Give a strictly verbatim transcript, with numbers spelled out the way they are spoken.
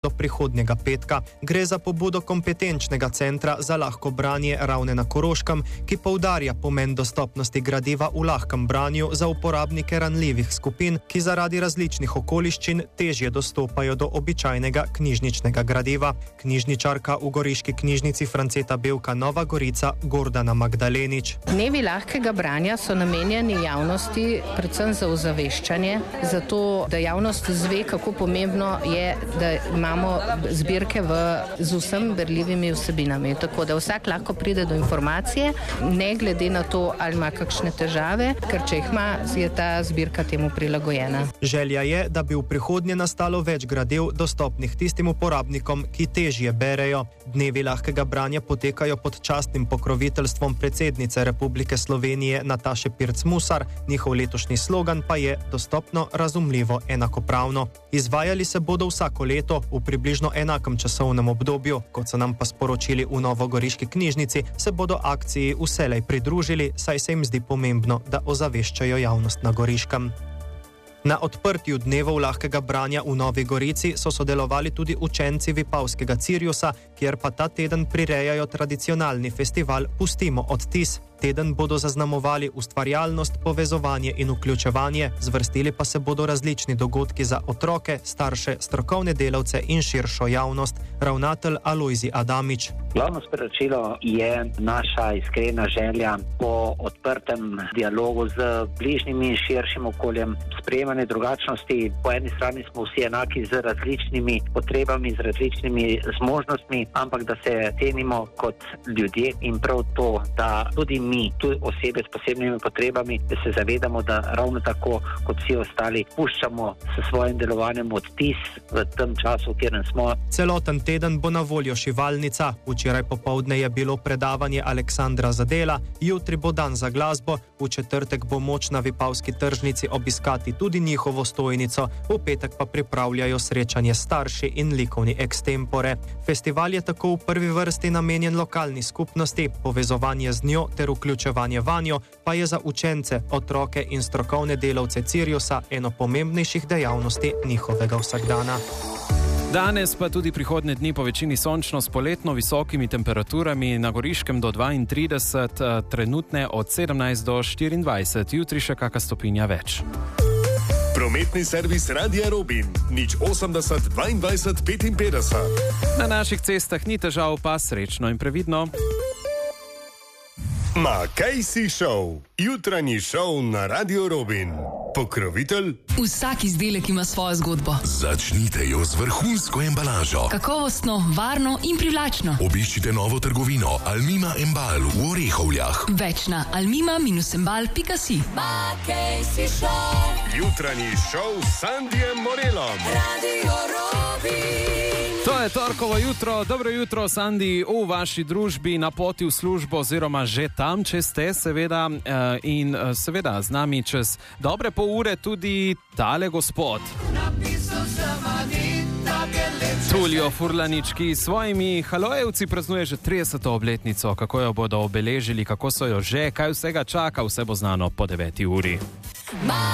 do prihodnjega petka. Gre za pobudo kompetenčnega centra za lahko branje Ravne na Koroškem, ki poudarja pomen dostopnosti gradiva v lahkem branju za uporabnike ranljivih skupin, ki zaradi različnih okoliščin težje dostopajo do običajnega knjižničnega gradiva. Knjižničarka v goriški knjižnici Franceta Bevka Nova Gorica Gordana Magdalenič. Dnevi lahkega branja so namenjeni javnosti predvsem za ozaveščanje, zato da javnost zve, kako pomembno je, da imamo zbirke v, z vsem berljivimi vsebinami. Tako da vsak lahko pride do informacije, ne glede na to, ali ima kakšne težave, ker če jih ima, je ta zbirka temu prilagojena. Želja je, da bi v prihodnje nastalo več gradiv dostopnih tistim uporabnikom, ki težje berejo. Dnevi lahkega branja potekajo pod častnim pokroviteljstvom predsednice Republike Slovenije Nataše Pirc Musar, njihov letošnji slogan pa je dostopno, razumljivo, enakopravno. Izvajali se bodo vsako leto v približno enakem časovnem obdobju. Kot so nam pa sporočili v novogoriški knjižnici, se bodo akciji vselej pridružili, saj se jim zdi pomembno, da ozaveščajo javnost na Goriškem. Na odprtju dnevov lahkega branja v Novi Gorici so sodelovali tudi učenci Vipavskega Cirjusa, kjer pa ta teden prirejajo tradicionalni festival Pustimo odtis. Teden bodo zaznamovali ustvarjalnost, povezovanje in vključevanje, zvrstili pa se bodo različni dogodki za otroke, starše, strokovne delavce in širšo javnost. Ravnatelj Alojzij Adamič. Glavno sporočilo je naša iskrena želja po odprtem dialogu z bližnjimi in širšim okoljem, sprejemanje drugačnosti. Po eni strani smo vsi enaki z različnimi potrebami, z različnimi zmožnostmi, ampak da se cenimo kot ljudje in prav to, da tudi mi, tudi osebe s posebnimi potrebami, da se zavedamo, da ravno tako kot vsi ostali puščamo s svojim delovanjem odtis v tem času, kjer smo. Celoten teden bo na voljo šivalnica. Včeraj popoldne je bilo predavanje Aleksandra Zadela, jutri bo dan za glasbo, v četrtek bo moč na Vipavski tržnici obiskati tudi njihovo stojnico, v petek pa pripravljajo srečanje starši in likovni ekstempore. Festival je tako v prvi vrsti namenjen lokalni skupnosti, povezovanje z njo ter vključevanje vanjo pa je za učence, otroke in strokovne delavce Cirjusa eno pomembnejših dejavnosti njihovega vsakdana. Danes pa tudi prihodnje dni po večini sončno s poletno visokimi temperaturami, na Goriškem do dvaintrideset, trenutne od sedemnajst do štiriindvajset, jutri še kaka stopinja več. Prometni servis Radia Robin, nič osemdeset dvaindvajset petinpetdeset. Na naših cestah ni težav, pa srečno in previdno. Makejsi Show, jutranji šov na Radio Robin. Pokrovitelj? Vsak izdelek ima svojo zgodbo. Začnite jo z vrhunsko embalažo. Kakovostno, varno in privlačno. Obiščite novo trgovino Almima Embal v Orehovljah. Več na almima embal pika si. Makejsi Show, jutranji šov s Sandijem Morelom. Radio Robin. To je torkovo jutro. Dobro jutro, Sandi, v vaši družbi, na poti v službo oziroma že tam, če ste, seveda, in seveda z nami čez dobre pol ure tudi tale gospod. Tulio Furlanič, ki s svojimi halojevci praznuje že trideseto obletnico. Kako jo bodo obeležili, kako so jo že, kaj vsega čaka, vse bo znano po deveti uri.